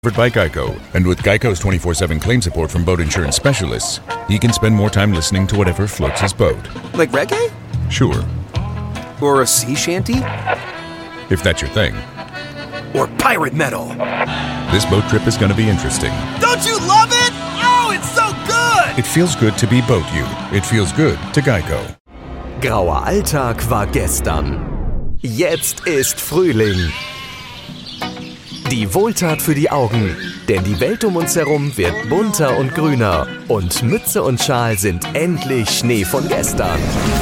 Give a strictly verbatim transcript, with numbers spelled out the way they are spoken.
By Geico. And with Geico's twenty-four seven claim support from boat insurance specialists, he can spend more time listening to whatever floats his boat. Like reggae? Sure. Or a sea shanty? If that's your thing. Or pirate metal? This boat trip is going to be interesting. Don't you love it? Oh, it's so good! It feels good to be Boat You. It feels good to Geico. Grauer Alltag war gestern. Jetzt ist Frühling. Die Wohltat für die Augen, denn die Welt um uns herum wird bunter und grüner und Mütze und Schal sind endlich Schnee von gestern.